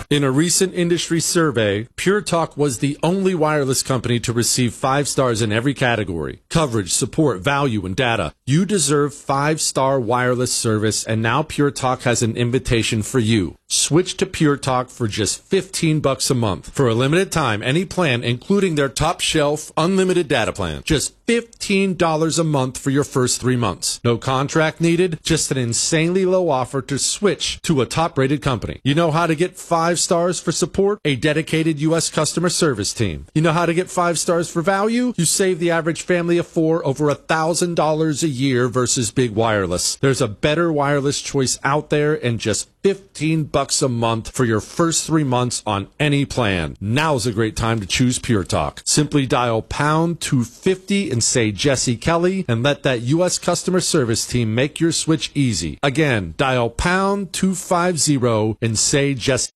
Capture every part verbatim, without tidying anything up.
In a recent industry survey, Pure Talk was the only wireless company to receive five stars in every category: coverage, support, value, and data. You deserve five-star wireless service, and now Pure Talk has an invitation for you. Switch to Pure Talk for just fifteen bucks a month. For a limited time, any plan, including their top shelf unlimited data plan. Just fifteen dollars a month for your first three months. No contract needed, just an insanely low offer to switch to a top-rated company. You know how to get five stars for support? A dedicated U S customer service team. You know how to get five stars for value? You save the average family of four over one thousand dollars a year versus big wireless. There's a better wireless choice out there, and just fifteen bucks a month for your first three months on any plan. Now's a great time to choose Pure Talk. Simply dial pound two fifty and say Jesse Kelly, and let that U S customer service team make your switch easy. Again, dial pound two fifty and say Jesse.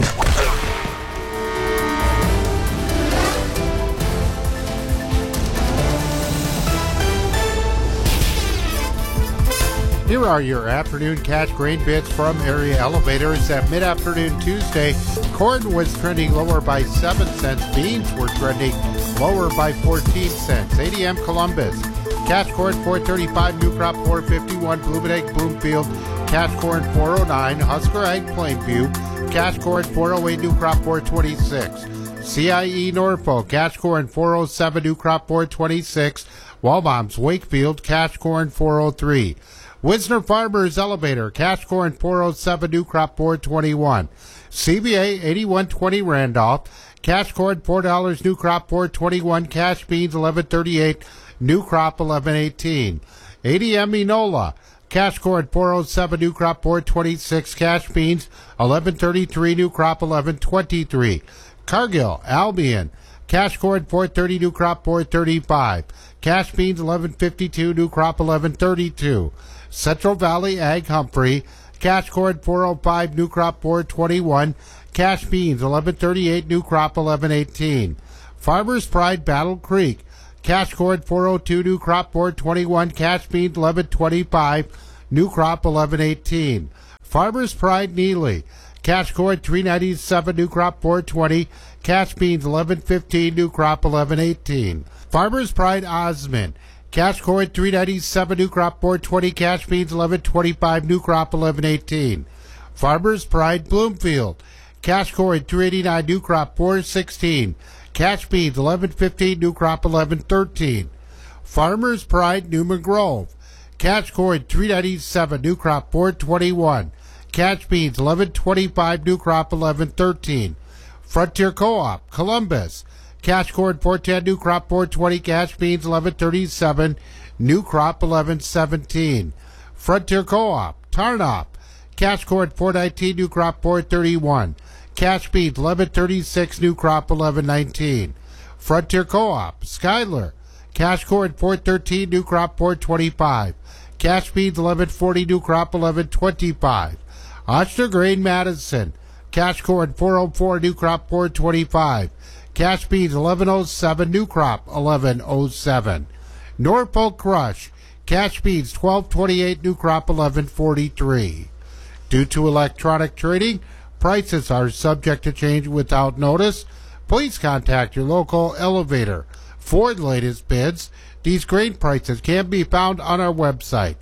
Here are your afternoon cash grain bits from Area Elevators. At mid-afternoon Tuesday, corn was trending lower by seven cents. Beans were trending lower by fourteen cents. A D M Columbus, cash corn four thirty-five, new crop four fifty-one. Bloomington Bloomfield, cash corn four oh nine. Husker Ag Plainview, cash corn four oh eight, new crop four twenty-six. C I E Norfolk, cash corn four oh seven, new crop four twenty-six. Walbaum's Wakefield, cash corn four oh three. Wisner Farmers Elevator, cash corn four oh seven, new crop four twenty-one. C B A eighty-one twenty Randolph, cash corn four dollars, new crop four twenty-one. Cash beans eleven thirty-eight, new crop eleven eighteen. A D M Enola, cash corn four oh seven, new crop four twenty-six. Cash beans eleven thirty-three, new crop eleven twenty-three. Cargill Albion, cash corn four thirty, new crop four thirty-five. Cash beans eleven fifty-two, new crop eleven thirty-two. Central Valley Ag Humphrey, cash corn four oh five, new crop four twenty-one. Cash beans eleven thirty-eight, new crop eleven eighteen. Farmers Pride Battle Creek, cash corn four oh two, new crop four twenty-one. Cash beans eleven twenty-five, new crop eleven eighteen. Farmers Pride Neely, cash corn three ninety-seven, new crop four twenty. Cash beans eleven fifteen, new crop eleven eighteen. Farmers Pride Osmond, cash corn three ninety-seven, new crop four twenty. Cash beans eleven twenty-five, new crop eleven eighteen. Farmers Pride Bloomfield, cash corn three eighty-nine, new crop four sixteen. Cash beans eleven fifteen, new crop eleven thirteen. Farmers Pride Newman Grove, cash corn three ninety-seven, new crop four twenty-one. Cash beans eleven twenty-five, new crop eleven thirteen. Frontier Co-op Columbus, cash corn four ten, new crop four twenty. Cash beans eleven thirty-seven, new crop eleven seventeen. Frontier Co-op Tarnop, cash corn four nineteen, new crop four thirty-one. Cash beans eleven thirty-six, new crop eleven nineteen. Frontier Co-op Schuyler, cash corn four thirteen, new crop four twenty-five. Cash beans eleven forty, new crop eleven twenty-five. Ochsner Grain Madison, cash corn four oh four, new crop four twenty-five. Cash beans eleven oh seven, new crop eleven oh seven. Norfolk Crush, cash beans twelve twenty-eight, new crop eleven forty-three. Due to electronic trading, prices are subject to change without notice. Please contact your local elevator for the latest bids. These grain prices can be found on our website,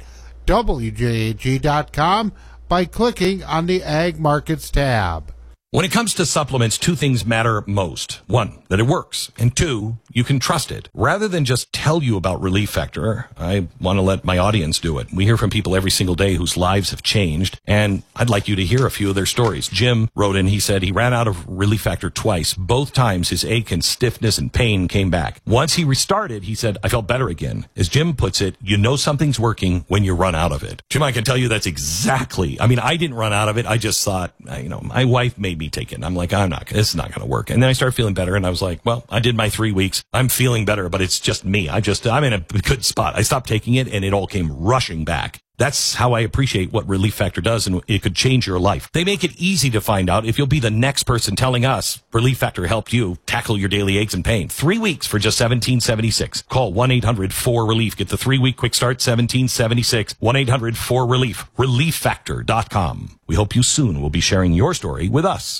W J A G dot com, by clicking on the Ag Markets tab. When it comes to supplements, two things matter most. One, that it works. And two, you can trust it. Rather than just tell you about Relief Factor, I want to let my audience do it. We hear from people every single day whose lives have changed, and I'd like you to hear a few of their stories. Jim wrote in, he said he ran out of Relief Factor twice. Both times his ache and stiffness and pain came back. Once he restarted, he said, I felt better again. As Jim puts it, you know something's working when you run out of it. Jim, I can tell you that's exactly, I mean, I didn't run out of it. I just thought, you know, my wife made me take it. I'm like, I'm not, this is not going to work. And then I started feeling better, and I was like, well, I did my three weeks. I'm feeling better, but it's just me. I just, I'm in a good spot. I stopped taking it, and it all came rushing back. That's how I appreciate what Relief Factor does, and it could change your life. They make it easy to find out if you'll be the next person telling us Relief Factor helped you tackle your daily aches and pain. Three weeks for just seventeen seventy-six. Call one eight hundred four relief. Get the three-week quick start, seventeen seventy-six. one eight hundred four relief. relief factor dot com. We hope you soon will be sharing your story with us.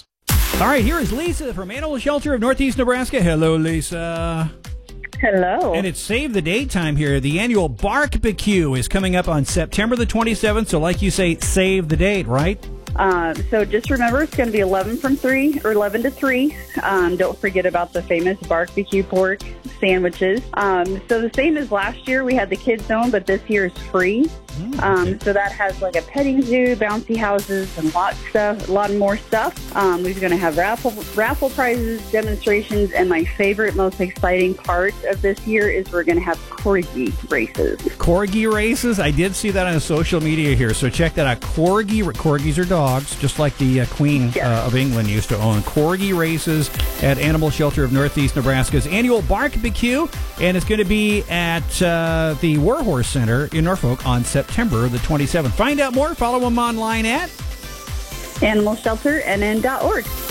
All right, here is Lisa from Animal Shelter of Northeast Nebraska. Hello, Lisa. Hello. And it's Save the Date time here. The annual Bark-B-Q is coming up on September the twenty-seventh. So like you say, save the date, right? Uh, so just remember, it's going to be eleven from three or eleven to three. Um, don't forget about the famous Bark-B-Q pork sandwiches. Um, so the same as last year, we had the kids zone, but this year is free. Um, so that has like a petting zoo, bouncy houses, and lot stuff, a lot more stuff. Um, we're going to have raffle raffle prizes, demonstrations, and my favorite, most exciting part of this year is we're going to have corgi races. Corgi races? I did see that on social media here, so check that out. Corgi, corgis are dogs, just like the uh, Queen Yes. uh, of England used to own. Corgi races at Animal Shelter of Northeast Nebraska's annual Bark-B-Q, and it's going to be at uh, the Warhorse Center in Norfolk on September the twenty-seventh. Find out more. Follow them online at animal shelter n n dot org.